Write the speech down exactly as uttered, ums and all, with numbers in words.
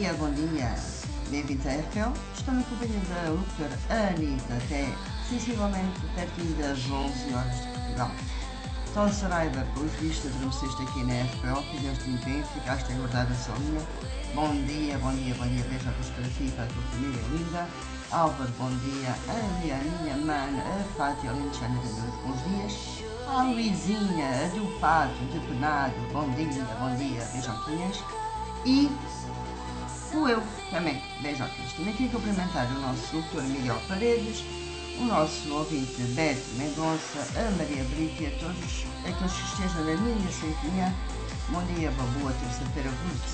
dia, bom dia. Bem-vindos à R P L. Estou na companhia da locutora Anitta até sensivelmente pertinho das onze horas de Portugal. Tom Saraiva, pelos vistos, adormeceste aqui na R P L, fizeste muito bem, ficaste a guardar essa linha. Bom dia, bom dia, bom dia, beijo a tua fotografia para a tua família linda. Álvaro, bom dia. A minha, a minha mana, a Fátia Alentejana, também uns bons dias. A Luizinha, a do Pato, de Penado, bom dia, bom dia, beijoquinhas. E o eu também, beijoquinhas. Também queria cumprimentar o nosso doutor Miguel Paredes, o nosso ouvinte Beto Mendonça, a Maria Brito e a todos aqueles que estejam na minha sintonia. Bom dia, uma boa terça-feira, vos